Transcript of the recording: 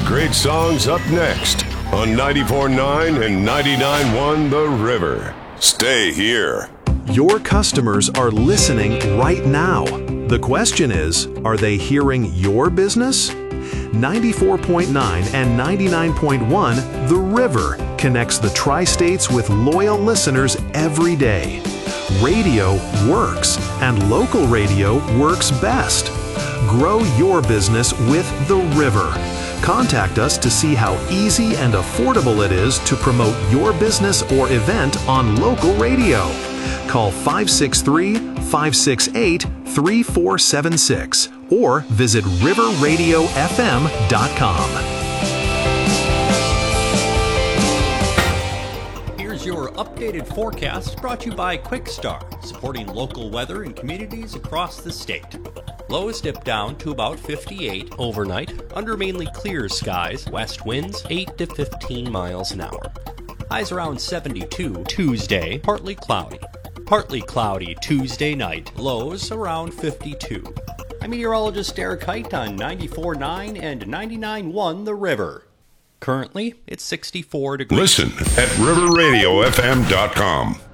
great songs up next on 94.9 and 99.1 The River. Stay here. Your customers are listening right now. The question is, are they hearing your business? 94.9 and 99.1 The River connects the Tri-States with loyal listeners every day. Radio works, and local radio works best. Grow your business with The River. Contact us to see how easy and affordable it is to promote your business or event on local radio. Call 563-568-3476 or visit riverradiofm.com. Your updated forecast brought to you by Quickstar, supporting local weather in communities across the state. Lows dip down to about 58 overnight, under mainly clear skies, west winds 8 to 15 miles an hour. Highs around 72 Tuesday, partly cloudy. Partly cloudy Tuesday night, lows around 52. I'm meteorologist Derek Height on 94.9 and 99.1 The River. Currently, it's 64 degrees. Listen at riverradiofm.com.